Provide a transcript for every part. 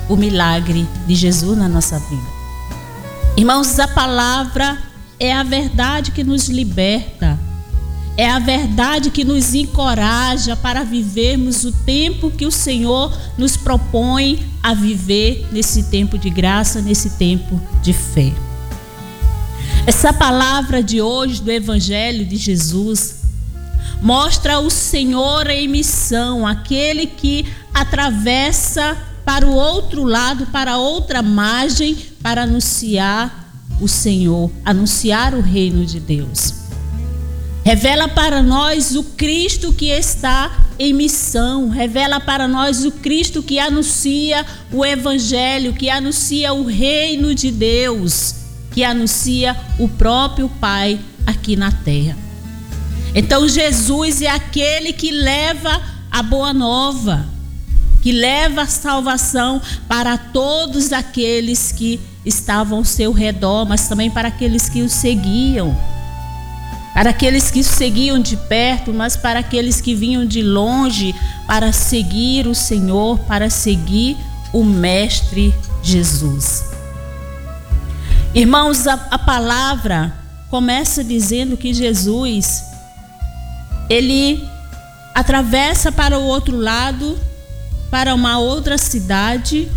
o milagre de Jesus na nossa vida. Irmãos, a palavra é a verdade que nos liberta, é a verdade que nos encoraja para vivermos o tempo que o Senhor nos propõe a viver nesse tempo de graça, nesse tempo de fé. Essa palavra de hoje do Evangelho de Jesus mostra o Senhor em missão, aquele que atravessa para o outro lado, para a outra margem, para anunciar o Senhor, anunciar o reino de Deus. Revela para nós o Cristo que está em missão, revela para nós o Cristo que anuncia o Evangelho, que anuncia o reino de Deus, que anuncia o próprio Pai aqui na terra. Então Jesus é aquele que leva a boa nova, que leva a salvação para todos aqueles que estavam ao seu redor, mas também para aqueles que o seguiam. Para aqueles que o seguiam de perto, mas para aqueles que vinham de longe para seguir o Senhor, para seguir o Mestre Jesus. Irmãos, a palavra começa dizendo que Jesus, ele atravessa para o outro lado, para uma outra cidade,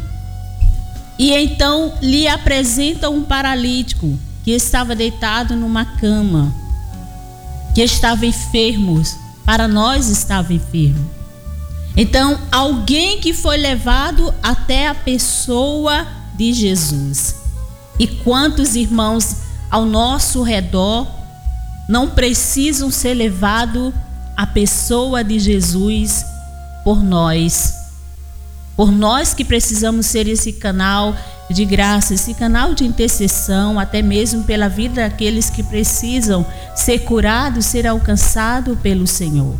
e então lhe apresenta um paralítico que estava deitado numa cama, que estava enfermo, para nós estava enfermo. Então, alguém que foi levado até a pessoa de Jesus. E quantos irmãos ao nosso redor não precisam ser levados à pessoa de Jesus por nós? Por nós que precisamos ser esse canal de graça, esse canal de intercessão, até mesmo pela vida daqueles que precisam ser curados, ser alcançados pelo Senhor.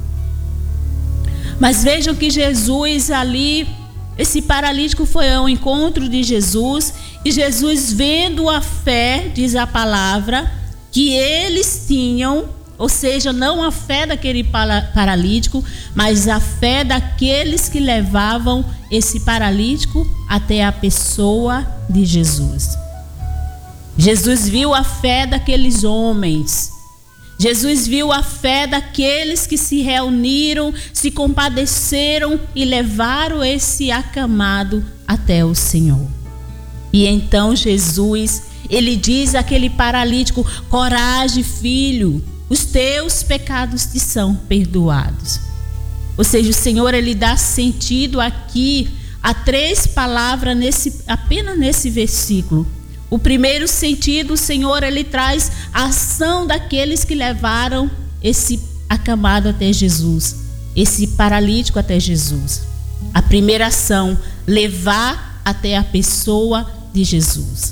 Mas vejam que Jesus ali, esse paralítico foi ao encontro de Jesus, e Jesus, vendo a fé, diz a palavra, que eles tinham, ou seja, não a fé daquele paralítico, mas a fé daqueles que levavam esse paralítico até a pessoa de Jesus. Jesus viu a fé daqueles homens. Jesus viu a fé daqueles que se reuniram, se compadeceram e levaram esse acamado até o Senhor. E então Jesus, ele diz àquele paralítico: coragem, filho, os teus pecados te são perdoados. Ou seja, o Senhor, ele dá sentido aqui a 3 palavras apenas nesse versículo. O primeiro sentido, o Senhor, ele traz a ação daqueles que levaram esse acamado até Jesus, esse paralítico até Jesus. A primeira ação, levar até a pessoa de Jesus.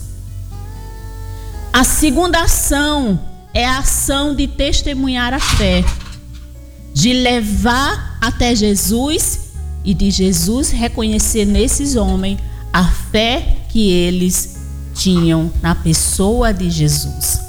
A segunda ação é a ação de testemunhar a fé, de levar até Jesus e de Jesus reconhecer nesses homens a fé que eles tinham na pessoa de Jesus.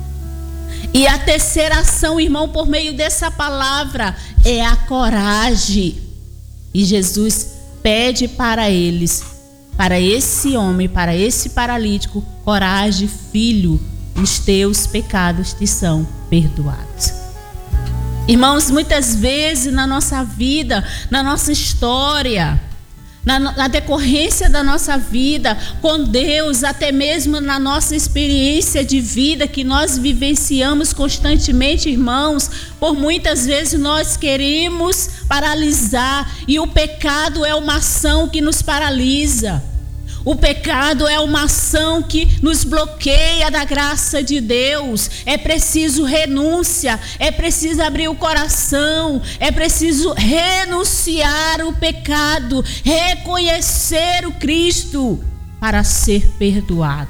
E a terceira ação, irmão, por meio dessa palavra, é a coragem. E Jesus pede para eles, para esse homem, para esse paralítico: coragem, filho, os teus pecados te são perdoados. Irmãos, muitas vezes na nossa vida, na nossa história, na decorrência da nossa vida com Deus, até mesmo na nossa experiência de vida que nós vivenciamos constantemente, irmãos, por muitas vezes nós queremos paralisar, e o pecado é uma ação que nos paralisa. O pecado é uma ação que nos bloqueia da graça de Deus. É preciso renúncia, é preciso abrir o coração, é preciso renunciar o pecado, reconhecer o Cristo para ser perdoado.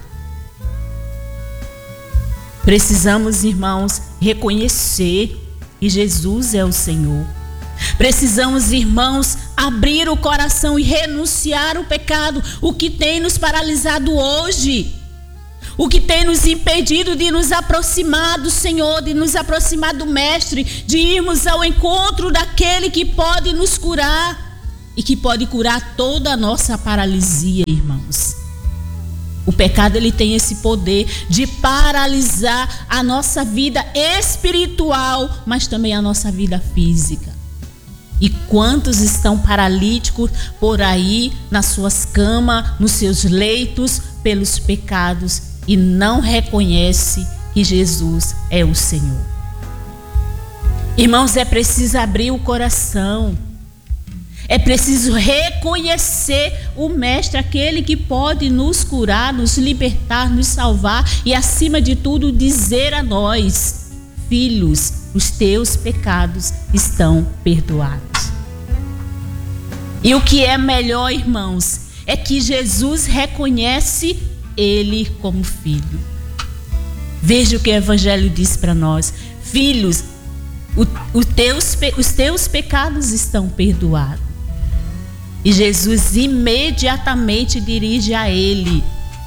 Precisamos, irmãos, reconhecer que Jesus é o Senhor. Precisamos, irmãos, abrir o coração e renunciar o pecado, o que tem nos paralisado hoje, o que tem nos impedido de nos aproximar do Senhor, de nos aproximar do Mestre, de irmos ao encontro daquele que pode nos curar. e que pode curar toda a nossa paralisia, irmãos. O pecado, ele tem esse poder de paralisar a nossa vida espiritual, mas também a nossa vida física. E quantos estão paralíticos por aí, nas suas camas, nos seus leitos, pelos pecados, e não reconhece que Jesus é o Senhor. Irmãos, é preciso abrir o coração. É preciso reconhecer o Mestre, aquele que pode nos curar, nos libertar, nos salvar e, acima de tudo, dizer a nós: filhos, os teus pecados estão perdoados. E o que é melhor, irmãos, é que Jesus reconhece ele como filho. Veja o que o Evangelho diz para nós: filhos, os teus pecados estão perdoados. E Jesus imediatamente dirige a ele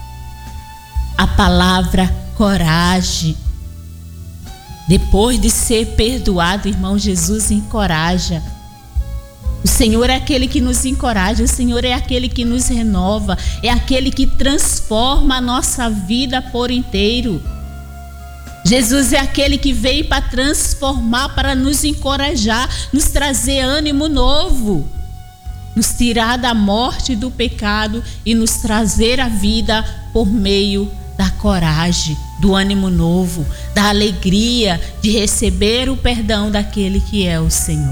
a palavra coragem. Depois de ser perdoado, irmão, Jesus encoraja. O Senhor é aquele que nos encoraja, o Senhor é aquele que nos renova, é aquele que transforma a nossa vida por inteiro. Jesus é aquele que veio para transformar, para nos encorajar, nos trazer ânimo novo, nos tirar da morte e do pecado e nos trazer a vida por meio da coragem, do ânimo novo, da alegria de receber o perdão daquele que é o Senhor.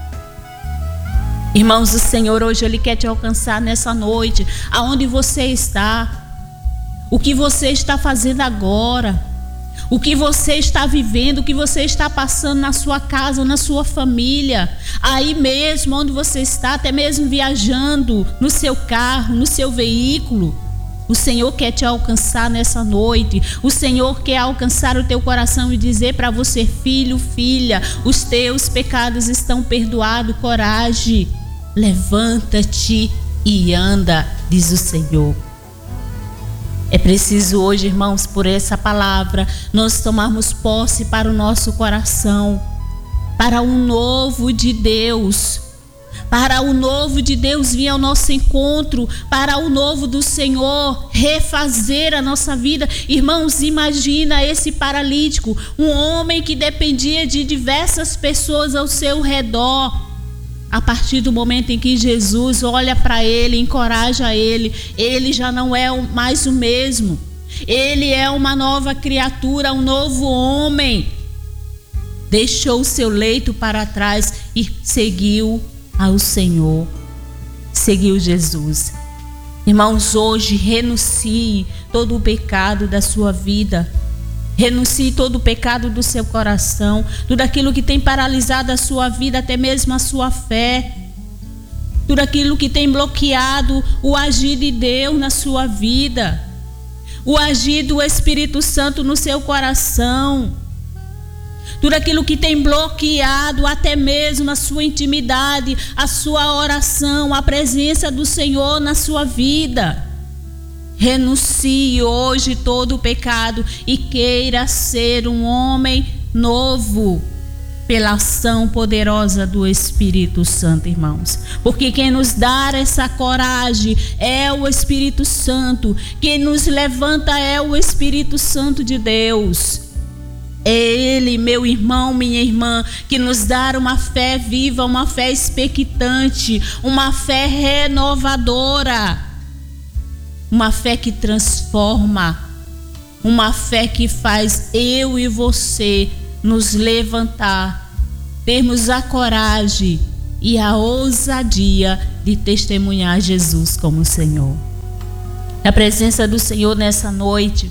Irmãos, o Senhor hoje ele quer te alcançar nessa noite, aonde você está, o que você está fazendo agora, o que você está vivendo, o que você está passando na sua casa, na sua família, aí mesmo onde você está, até mesmo viajando no seu carro, no seu veículo. O Senhor quer te alcançar nessa noite. O Senhor quer alcançar o teu coração e dizer para você: filho, filha, os teus pecados estão perdoados. Coragem, levanta-te e anda, diz o Senhor. É preciso hoje, irmãos, por essa palavra, nós tomarmos posse para o nosso coração, para o novo de Deus, para o novo de Deus vir ao nosso encontro, para o novo do Senhor refazer a nossa vida. Irmãos, imagina esse paralítico, um homem que dependia de diversas pessoas ao seu redor. A partir do momento em que Jesus olha para ele, encoraja ele, ele já não é mais o mesmo. Ele é uma nova criatura, um novo homem. Deixou o seu leito para trás e seguiu ao Senhor. Seguiu Jesus. Irmãos, hoje renuncie todo o pecado da sua vida. Renuncie todo o pecado do seu coração, tudo aquilo que tem paralisado a sua vida, até mesmo a sua fé, tudo aquilo que tem bloqueado o agir de Deus na sua vida, o agir do Espírito Santo no seu coração, tudo aquilo que tem bloqueado até mesmo a sua intimidade, a sua oração, a presença do Senhor na sua vida. Renuncie hoje todo o pecado e queira ser um homem novo pela ação poderosa do Espírito Santo, irmãos. Porque quem nos dá essa coragem é o Espírito Santo. Quem nos levanta é o Espírito Santo de Deus. É Ele, meu irmão, minha irmã, que nos dá uma fé viva, uma fé expectante, uma fé renovadora. Uma fé que transforma, uma fé que faz eu e você nos levantar, termos a coragem e a ousadia de testemunhar Jesus como Senhor. A presença do Senhor nessa noite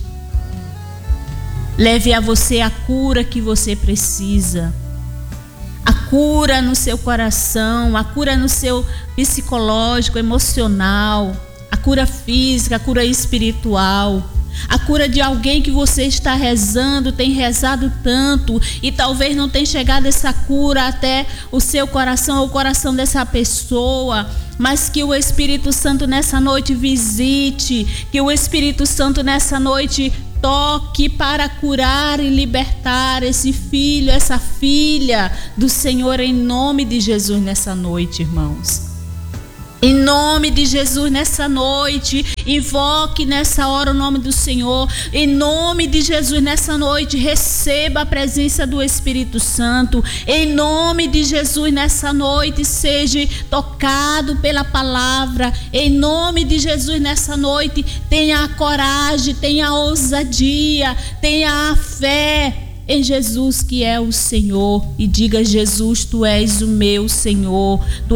leve a você a cura que você precisa, a cura no seu coração, a cura no seu psicológico, emocional, a cura física, a cura espiritual, a cura de alguém que você está rezando, tem rezado tanto e talvez não tenha chegado essa cura até o seu coração ou o coração dessa pessoa, mas que o Espírito Santo nessa noite visite, que o Espírito Santo nessa noite toque para curar e libertar esse filho, essa filha do Senhor, em nome de Jesus nessa noite, irmãos. Em nome de Jesus, nessa noite, invoque nessa hora o nome do Senhor. Em nome de Jesus, nessa noite, receba a presença do Espírito Santo. Em nome de Jesus, nessa noite, seja tocado pela palavra. Em nome de Jesus, nessa noite, tenha a coragem, tenha a ousadia, tenha a fé em Jesus, que é o Senhor, e diga: Jesus, tu és o meu Senhor, tu